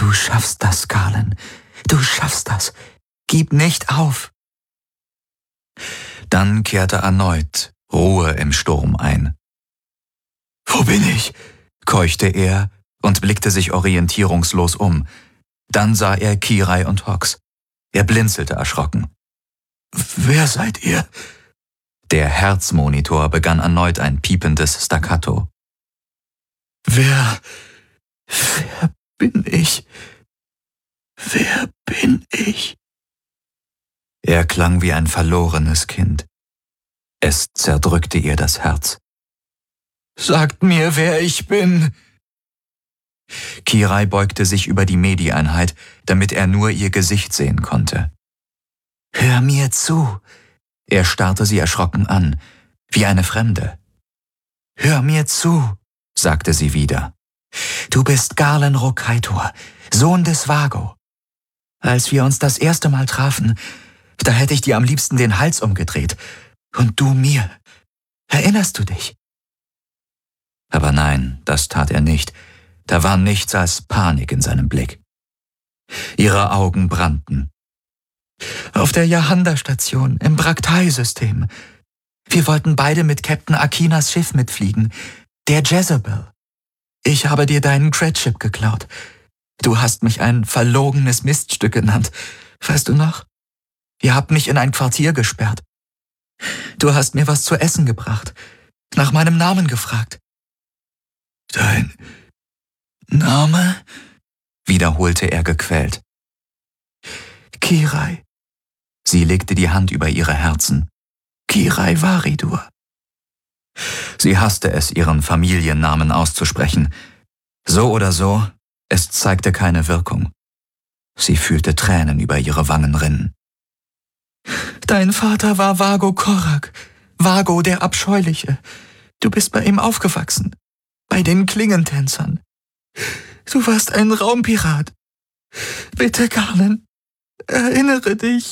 Du schaffst das, Garland. Du schaffst das. Gib nicht auf. Dann kehrte erneut Ruhe im Sturm ein. »Wo bin ich?« keuchte er und blickte sich orientierungslos um. Dann sah er Kirai und Hawks. Er blinzelte erschrocken. »Wer seid ihr?« Der Herzmonitor begann erneut ein piependes Staccato. »Wer bin ich? Wer bin ich?« Er klang wie ein verlorenes Kind. Es zerdrückte ihr das Herz. »Sagt mir, wer ich bin!« Kirai beugte sich über die Medi-Einheit, damit er nur ihr Gesicht sehen konnte. »Hör mir zu!« Er starrte sie erschrocken an, wie eine Fremde. »Hör mir zu«, sagte sie wieder. »Du bist Garland Rokaitor, Sohn des Vago. Als wir uns das erste Mal trafen, da hätte ich dir am liebsten den Hals umgedreht. Und du mir. Erinnerst du dich?« Aber nein, das tat er nicht. Da war nichts als Panik in seinem Blick. Ihre Augen brannten. »Auf der Yahanda-Station, im Braktai-System. Wir wollten beide mit Captain Akinas Schiff mitfliegen, der Jezebel. Ich habe dir deinen Credship geklaut. Du hast mich ein verlogenes Miststück genannt. Weißt du noch? Ihr habt mich in ein Quartier gesperrt. Du hast mir was zu essen gebracht, nach meinem Namen gefragt.« »Dein Name?« wiederholte er gequält. »Kirai.« Sie legte die Hand über ihre Herzen. »Kirai Varidur.« Sie hasste es, ihren Familiennamen auszusprechen. So oder so, es zeigte keine Wirkung. Sie fühlte Tränen über ihre Wangen rinnen. »Dein Vater war Vago Korak, Vago der Abscheuliche. Du bist bei ihm aufgewachsen, bei den Klingentänzern. Du warst ein Raumpirat. Bitte, Garland, erinnere dich.«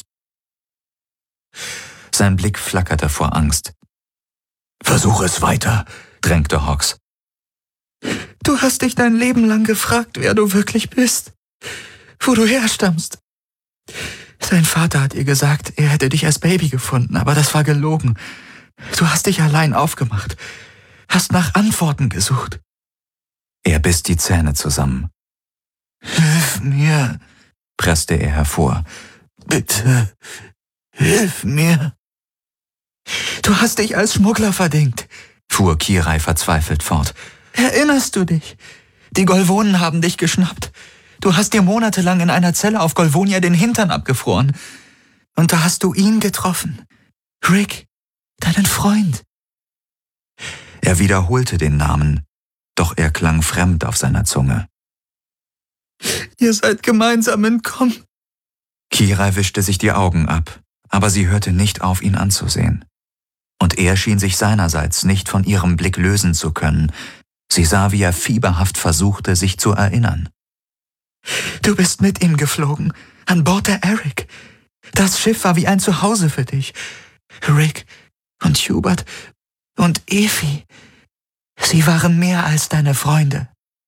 Sein Blick flackerte vor Angst. »Versuch es weiter«, drängte Hawks. »Du hast dich dein Leben lang gefragt, wer du wirklich bist, wo du herstammst. Dein Vater hat ihr gesagt, er hätte dich als Baby gefunden, aber das war gelogen. Du hast dich allein aufgemacht, hast nach Antworten gesucht.« Er biss die Zähne zusammen. »Hilf mir«, presste er hervor. »Bitte, hilf mir.« »Du hast dich als Schmuggler verdingt«, fuhr Kirai verzweifelt fort. »Erinnerst du dich? Die Golvonen haben dich geschnappt. Du hast dir monatelang in einer Zelle auf Golvonia den Hintern abgefroren. Und da hast du ihn getroffen. Rick, deinen Freund.« Er wiederholte den Namen, doch er klang fremd auf seiner Zunge. »Ihr seid gemeinsam entkommen.« Kirai wischte sich die Augen ab, aber sie hörte nicht auf, ihn anzusehen. Und er schien sich seinerseits nicht von ihrem Blick lösen zu können. Sie sah, wie er fieberhaft versuchte, sich zu erinnern. »Du bist mit ihm geflogen, an Bord der Eric. Das Schiff war wie ein Zuhause für dich. Rick und Hubert und Efi, sie waren mehr als deine Freunde.«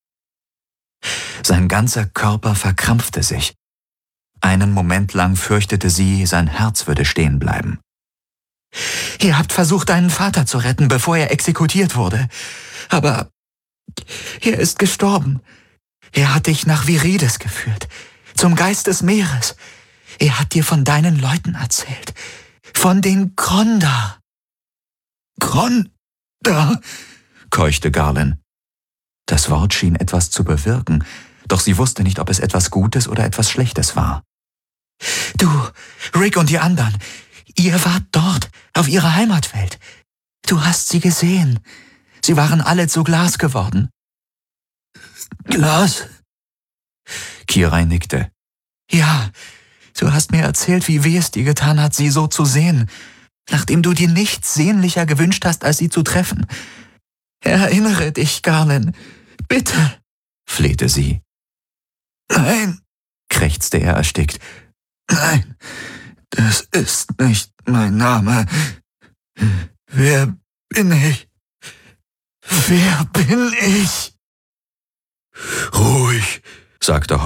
Sein ganzer Körper verkrampfte sich. Einen Moment lang fürchtete sie, sein Herz würde stehen bleiben. »Ihr habt versucht, deinen Vater zu retten, bevor er exekutiert wurde. Aber er ist gestorben. Er hat dich nach Virides geführt, zum Geist des Meeres. Er hat dir von deinen Leuten erzählt, von den Grondar.« »Grondar?«, keuchte Garland. Das Wort schien etwas zu bewirken, doch sie wusste nicht, ob es etwas Gutes oder etwas Schlechtes war. »Du, Rick und die anderen, ihr wart dort, auf ihrer Heimatwelt. Du hast sie gesehen. Sie waren alle zu Glas geworden.« »Glas?« Kirai nickte. »Ja, du hast mir erzählt, wie weh es dir getan hat, sie so zu sehen, nachdem du dir nichts sehnlicher gewünscht hast, als sie zu treffen. Erinnere dich, Garland, bitte«, flehte sie. »Nein«, krächzte er erstickt. »Nein, das ist nicht mein Name. Wer bin ich? Wer bin ich?« »Ruhig«, sagte